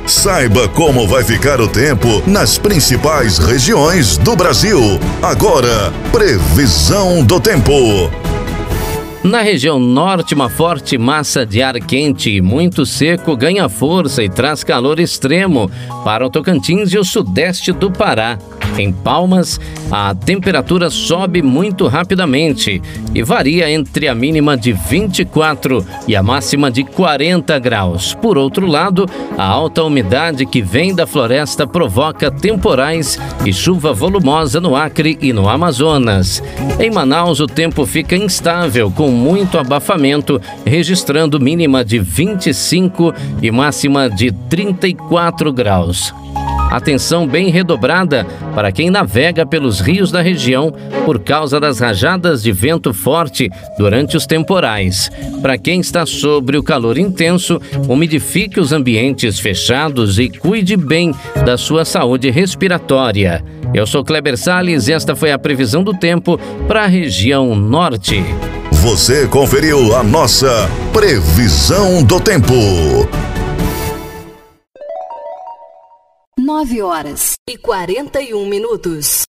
Saiba como vai ficar o tempo nas principais regiões do Brasil. Agora, previsão do tempo. Na região norte, uma forte massa de ar quente e muito seco ganha força e traz calor extremo para o Tocantins e o sudeste do Pará. Em Palmas, a temperatura sobe muito rapidamente e varia entre a mínima de 24 e a máxima de 40 graus. Por outro lado, a alta umidade que vem da floresta provoca temporais e chuva volumosa no Acre e no Amazonas. Em Manaus, o tempo fica instável, com muito abafamento, registrando mínima de 25 e máxima de 34 graus. Atenção bem redobrada para quem navega pelos rios da região por causa das rajadas de vento forte durante os temporais. Para quem está sob o calor intenso, umidifique os ambientes fechados e cuide bem da sua saúde respiratória. Eu sou Kleber Salles e esta foi a previsão do tempo para a região norte. Você conferiu a nossa previsão do tempo. 9 horas e 41 minutos.